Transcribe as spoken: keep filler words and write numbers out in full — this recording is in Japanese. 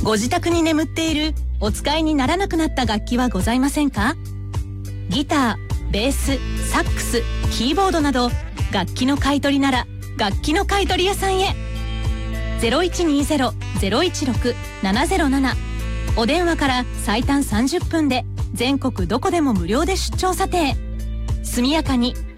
ご自宅に眠っているお使いにならなくなった楽器はございませんか？ギター、ベース、サックス、キーボードなど楽器の買い取りなら楽器の買い取り屋さんへ。 ゼロいちにゼロ ゼロいちろく ななゼロなな お電話から最短さんじゅっぷんで全国どこでも無料で出張査定。速やかに